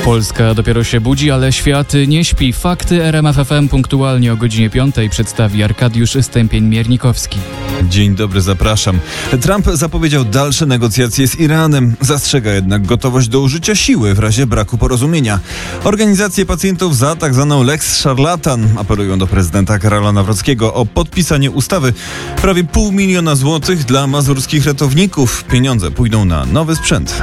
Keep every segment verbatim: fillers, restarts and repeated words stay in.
Polska dopiero się budzi, ale świat nie śpi. Fakty R M F F M punktualnie o godzinie piątej przedstawi Arkadiusz Stępień-Miernikowski. Dzień dobry, zapraszam. Trump zapowiedział dalsze negocjacje z Iranem. Zastrzega jednak gotowość do użycia siły w razie braku porozumienia. Organizacje pacjentów za tak zwaną Lex Szarlatan apelują do prezydenta Karola Nawrockiego o podpisanie ustawy. Prawie pół miliona złotych dla mazurskich ratowników. Pieniądze pójdą na nowy sprzęt.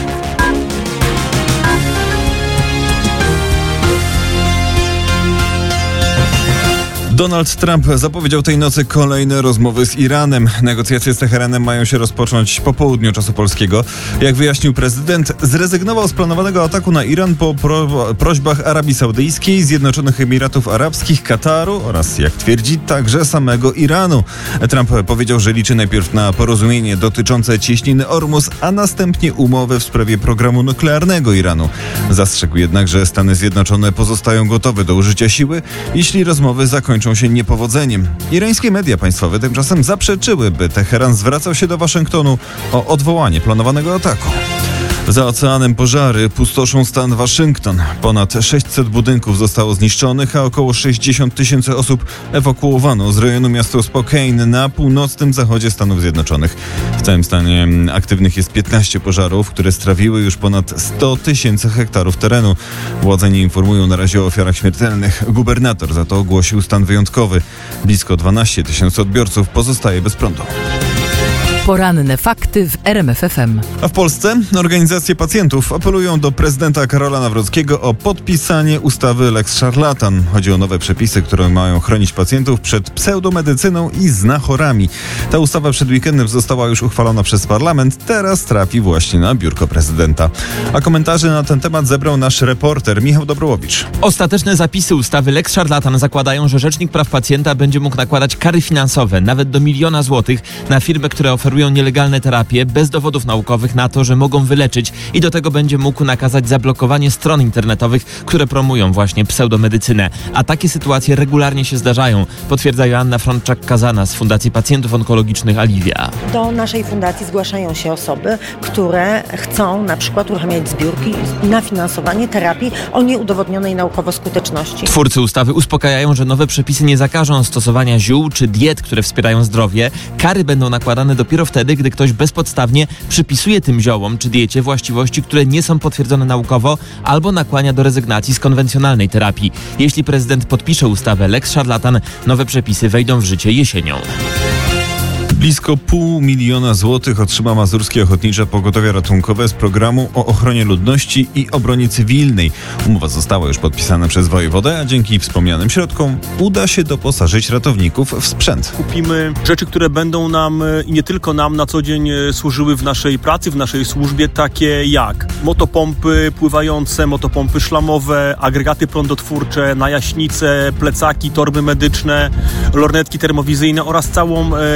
Donald Trump zapowiedział tej nocy kolejne rozmowy z Iranem. Negocjacje z Teheranem mają się rozpocząć po południu czasu polskiego. Jak wyjaśnił prezydent, zrezygnował z planowanego ataku na Iran po pro- prośbach Arabii Saudyjskiej, Zjednoczonych Emiratów Arabskich, Kataru oraz, jak twierdzi, także samego Iranu. Trump powiedział, że liczy najpierw na porozumienie dotyczące cieśniny Ormus, a następnie umowę w sprawie programu nuklearnego Iranu. Zastrzegł jednak, że Stany Zjednoczone pozostają gotowe do użycia siły, jeśli rozmowy zakończą się niepowodzeniem. Irańskie media państwowe tymczasem zaprzeczyły, by Teheran zwracał się do Waszyngtonu o odwołanie planowanego ataku. Za oceanem pożary pustoszą stan Waszyngton. Ponad sześćset budynków zostało zniszczonych, a około sześćdziesiąt tysięcy osób ewakuowano z rejonu miasta Spokane na północnym zachodzie Stanów Zjednoczonych. W całym stanie aktywnych jest piętnaście pożarów, które strawiły już ponad sto tysięcy hektarów terenu. Władze nie informują na razie o ofiarach śmiertelnych. Gubernator za to ogłosił stan wyjątkowy. Blisko dwanaście tysięcy odbiorców pozostaje bez prądu. Poranne fakty w R M F F M. A w Polsce organizacje pacjentów apelują do prezydenta Karola Nawrockiego o podpisanie ustawy Lex Szarlatan. Chodzi o nowe przepisy, które mają chronić pacjentów przed pseudomedycyną i znachorami. Ta ustawa przed weekendem została już uchwalona przez parlament, teraz trafi właśnie na biurko prezydenta. A komentarze na ten temat zebrał nasz reporter Michał Dobrołowicz. Ostateczne zapisy ustawy Lex Szarlatan zakładają, że Rzecznik Praw Pacjenta będzie mógł nakładać kary finansowe, nawet do miliona złotych, na firmy, które oferują nielegalne terapie bez dowodów naukowych na to, że mogą wyleczyć, i do tego będzie mógł nakazać zablokowanie stron internetowych, które promują właśnie pseudomedycynę. A takie sytuacje regularnie się zdarzają, potwierdza Joanna Frączak-Kazana z Fundacji Pacjentów Onkologicznych Aliwia. Do naszej fundacji zgłaszają się osoby, które chcą na przykład uruchamiać zbiórki na finansowanie terapii o nieudowodnionej naukowo skuteczności. Twórcy ustawy uspokajają, że nowe przepisy nie zakażą stosowania ziół czy diet, które wspierają zdrowie. Kary będą nakładane dopiero wtedy, gdy ktoś bezpodstawnie przypisuje tym ziołom czy diecie właściwości, które nie są potwierdzone naukowo, albo nakłania do rezygnacji z konwencjonalnej terapii. Jeśli prezydent podpisze ustawę Lex Szarlatan, nowe przepisy wejdą w życie jesienią. Blisko pół miliona złotych otrzyma Mazurskie Ochotnicze Pogotowie Ratunkowe z programu o ochronie ludności i obronie cywilnej. Umowa została już podpisana przez wojewodę, a dzięki wspomnianym środkom uda się doposażyć ratowników w sprzęt. Kupimy rzeczy, które będą nam i nie tylko nam na co dzień służyły w naszej pracy, w naszej służbie, takie jak motopompy pływające, motopompy szlamowe, agregaty prądotwórcze, najaśnice, plecaki, torby medyczne, lornetki termowizyjne oraz całą